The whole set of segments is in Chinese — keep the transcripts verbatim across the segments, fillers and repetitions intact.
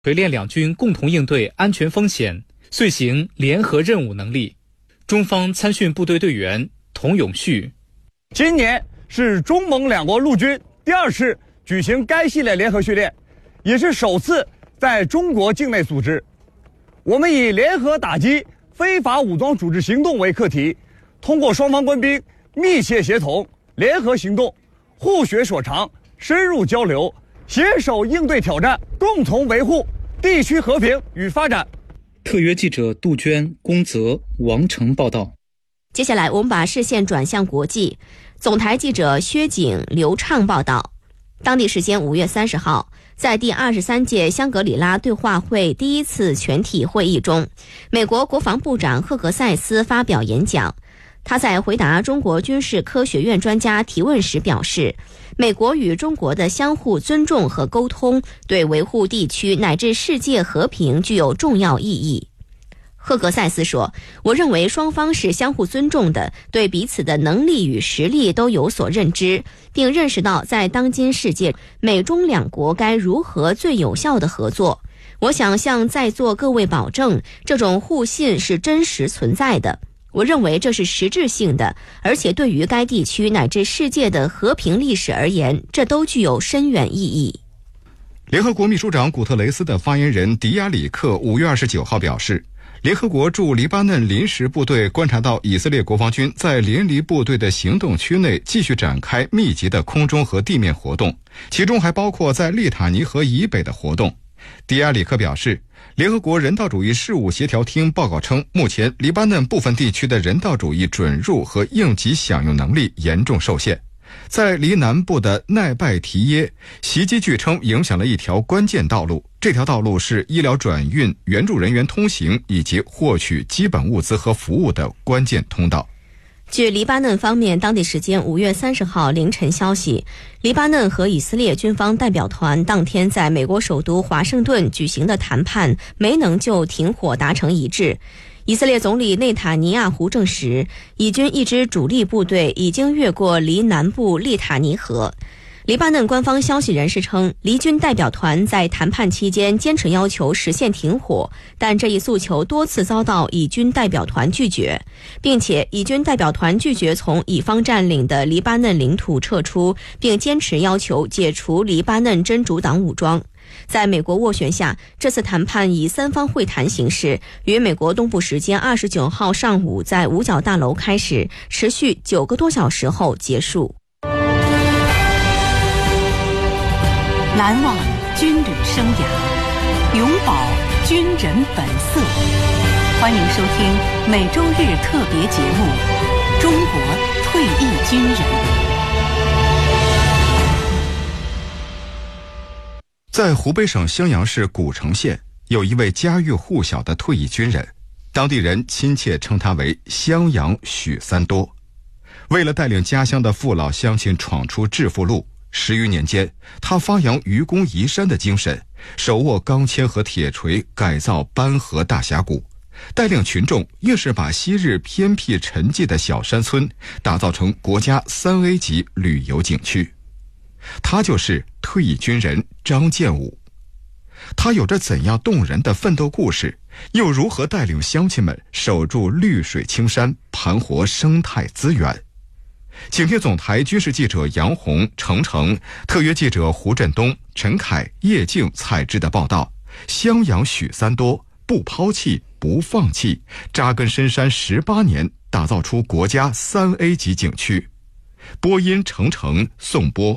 锤炼两军共同应对安全风险、遂行联合任务能力。中方参训部队队员童永旭： 今年是中蒙两国陆军第二次举行该系列联合训练，也是首次在中国境内组织。我们以联合打击非法武装组织行动为课题，通过双方官兵密切协同、联合行动、互学所长、深入交流，携手应对挑战，共同维护地区和平与发展。 特约记者杜鹃、龚泽、王成报道。 接下来我们把视线转向国际，总台记者薛景、刘畅报道。当地时间五月三十号，在第二十三届香格里拉对话会第一次全体会议中，美国国防部长赫格塞斯发表演讲。他在回答中国军事科学院专家提问时表示，美国与中国的相互尊重和沟通对维护地区乃至世界和平具有重要意义。赫格塞斯说，我认为双方是相互尊重的，对彼此的能力与实力都有所认知，并认识到在当今世界，美中两国该如何最有效的合作。我想向在座各位保证，这种互信是真实存在的。我认为这是实质性的，而且对于该地区乃至世界的和平历史而言，这都具有深远意义。 联合国秘书长古特雷斯的发言人迪亚里克五月二十九号表示，联合国驻黎巴嫩临时部队观察到以色列国防军在联黎部队的行动区内继续展开密集的空中和地面活动，其中还包括在利塔尼河以北的活动。迪亚里克表示，联合国人道主义事务协调厅报告称，目前黎巴嫩部分地区的人道主义准入和应急响应能力严重受限。在黎南部的奈拜提耶，袭击据称影响了一条关键道路，这条道路是医疗转运、援助人员通行以及获取基本物资和服务的关键通道。 据黎巴嫩方面当地时间五月三十号凌晨消息，黎巴嫩和以色列军方代表团当天在美国首都华盛顿举行的谈判没能就停火达成一致。以色列总理内塔尼亚胡证实，以军一支主力部队已经越过黎南部利塔尼河。黎巴嫩官方消息人士称，黎军代表团在谈判期间坚持要求实现停火，但这一诉求多次遭到以军代表团拒绝，并且以军代表团拒绝从以方占领的黎巴嫩领土撤出，并坚持要求解除黎巴嫩真主党武装。在美国斡旋下，这次谈判以三方会谈形式，于美国东部时间二十九号上午在五角大楼开始，持续九个多小时后结束。 难忘军旅生涯，永葆军人本色。欢迎收听每周日特别节目《中国退役军人》。 在湖北省襄阳市古城县，有一位家喻户晓的退役军人，当地人亲切称他为襄阳许三多。为了带领家乡的父老乡亲闯出致富路，十余年间，他发扬愚公移山的精神，手握钢钎和铁锤改造班河大峡谷，带领群众硬是把昔日偏僻沉寂的小山村打造成国家三 A 级旅游景区。他就是退役军人张建武。他有着怎样动人的奋斗故事，又如何带领乡亲们守住绿水青山，盘活生态资源？请听总台军事记者杨红、程程，特约记者胡振东、陈凯、叶静采制的报道。襄阳许三多不抛弃不放弃，扎根深山十八年，打造出国家三 A 级景区。播音程程，颂播。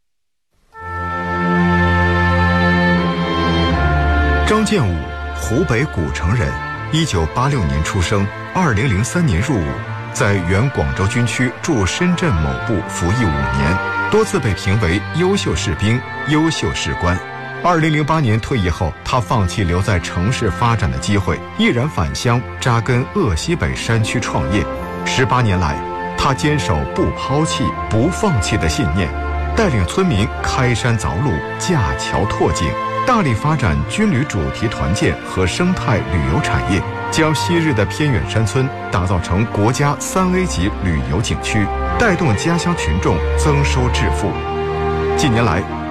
张建武，湖北古城人，一九八六年出生，二零零三年入伍，在原广州军区驻深圳某部服役五年，多次被评为优秀士兵、优秀士官。二零零八年退役后，他放弃留在城市发展的机会，毅然返乡扎根鄂西北山区创业。十八年来，他坚守不抛弃、不放弃的信念，带领村民开山凿路、架桥拓井，大力发展军旅主题团建和生态旅游产业，将昔日的偏远山村打造成国家三 A 级旅游景区，带动家乡群众增收致富。近年来，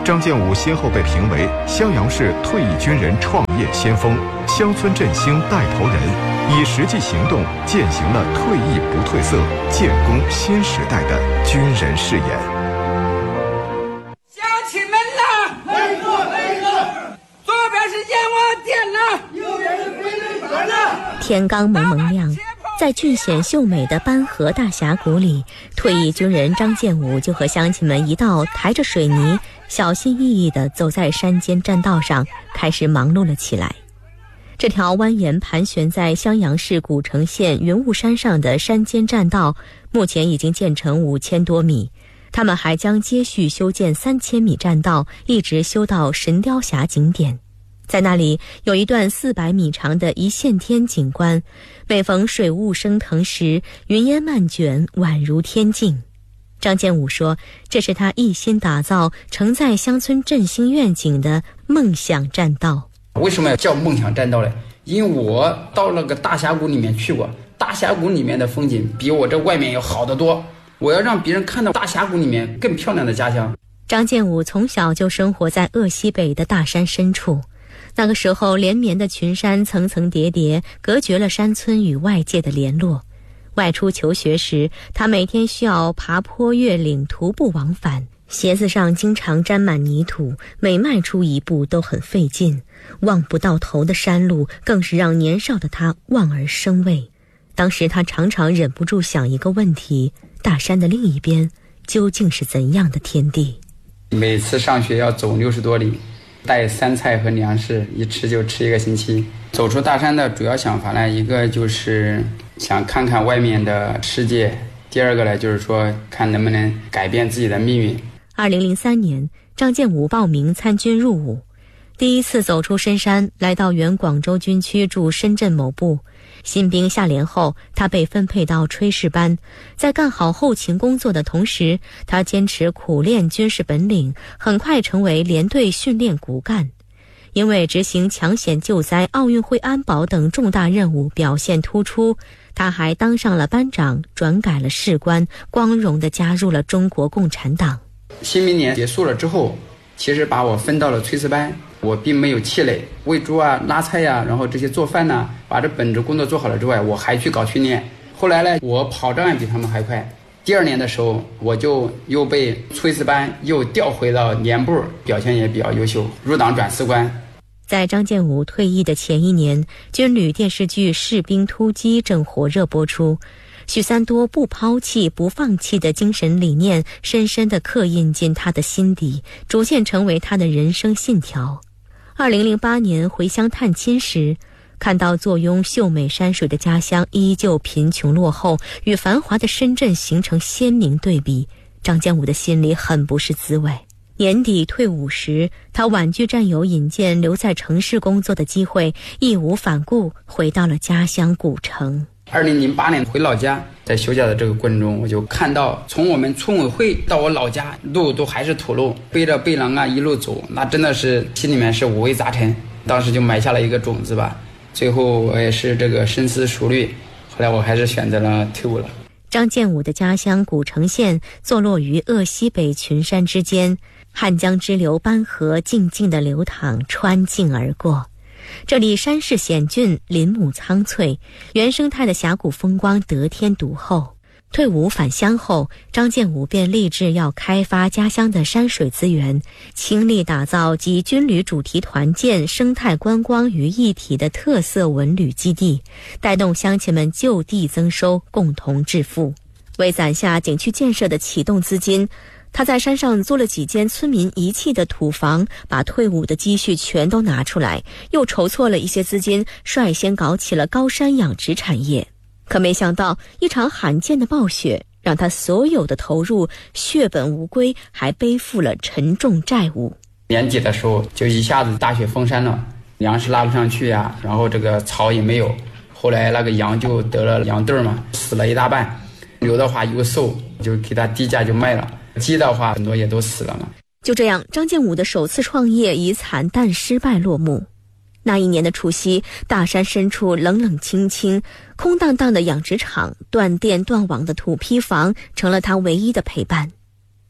张建武先后被评为襄阳市退役军人创业先锋、乡村振兴带头人，以实际行动践行了退役不褪色、建功新时代的军人誓言。 乡亲们呐，没错没错，左边是阎王殿呐，右边是鬼门关呐。 天刚蒙蒙亮，在俊显秀美的班河大峡谷里，退役军人张建武就和乡亲们一道抬着水泥，小心翼翼地走在山间栈道上，开始忙碌了起来。这条蜿蜒盘旋在襄阳市古城县云雾山上的山间栈道，目前已经建成五千多米。他们还将接续修建三千米栈道，一直修到神雕峡景点。在那里有一段四百米长的一线天景观，每逢水雾升腾时，云烟漫卷，宛如天境。张建武说，这是他一心打造承载乡村振兴愿景的梦想栈道。 为什么要叫梦想栈道呢？因为我到那个大峡谷里面去过，大峡谷里面的风景比我这外面要好得多，我要让别人看到大峡谷里面更漂亮的家乡。 张建武从小就生活在鄂西北的大山深处，那个时候连绵的群山层层叠叠，隔绝了山村与外界的联络。外出求学时，他每天需要爬坡越岭，徒步往返，鞋子上经常沾满泥土，每迈出一步都很费劲。望不到头的山路更是让年少的他望而生畏。当时他常常忍不住想一个问题：大山的另一边究竟是怎样的天地？ 每次上学要走六十多里，带三菜和粮食，一吃就吃一个星期。走出大山的主要想法呢，一个就是想看看外面的世界，第二个呢就是说看能不能改变自己的命运。 二零零三年，张建武报名参军入伍，第一次走出深山，来到原广州军区驻深圳某部。新兵下连后，他被分配到炊事班，在干好后勤工作的同时，他坚持苦练军事本领，很快成为连队训练骨干。因为执行抢险救灾、奥运会安保等重大任务表现突出，他还当上了班长，转改了士官，光荣地加入了中国共产党。 新兵年结束了之后，其实把我分到了炊事班，我并没有气馁，喂猪啊、拉菜呀、啊，然后这些做饭呐、啊，把这本职工作做好了之外，我还去搞训练。后来呢，我跑障碍比他们还快。第二年的时候，我就又被炊事班又调回到连部，表现也比较优秀，入党转士官。 在张建武退役的前一年，军旅电视剧《士兵突击》正火热播出。许三多不抛弃、不放弃的精神理念深深地刻印进他的心底，逐渐成为他的人生信条。二零零八年回乡探亲时，看到坐拥秀美山水的家乡依旧贫穷落后，与繁华的深圳形成鲜明对比，张建武的心里很不是滋味。年底退伍时，他婉拒战友引荐留在城市工作的机会，义无反顾回到了家乡古城。 二零零八年回老家，在休假的这个过程中，我就看到从我们村委会到我老家，路都还是土路，背着背囊啊一路走，那真的是心里面是五味杂陈。当时就埋下了一个种子吧。最后我也是这个深思熟虑，后来我还是选择了退伍了。 张建武的家乡古城县坐落于鄂西北群山之间，汉江支流班河静静地流淌，穿境而过。这里山势险峻，林木苍翠，原生态的峡谷风光得天独厚。退伍返乡后，张建武便立志要开发家乡的山水资源，倾力打造集军旅主题团建、生态观光于一体的特色文旅基地，带动乡亲们就地增收，共同致富。为攒下景区建设的启动资金，他在山上租了几间村民遗弃的土房，把退伍的积蓄全都拿出来，又筹措了一些资金，率先搞起了高山养殖产业。可没想到，一场罕见的暴雪让他所有的投入血本无归，还背负了沉重债务。 年底的时候就一下子大雪封山了，粮食拉不上去呀，然后这个草也没有。后来那个羊就得了羊痘嘛，死了一大半。牛的话又瘦，就给它低价就卖了。鸡的话很多也都死了嘛。 就这样，张建武的首次创业以惨淡失败落幕。那一年的除夕，大山深处冷冷清清，空荡荡的养殖场、断电断网的土坯房成了他唯一的陪伴。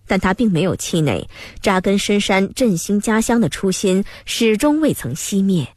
但他并没有气馁，扎根深山振兴家乡的初心始终未曾熄灭。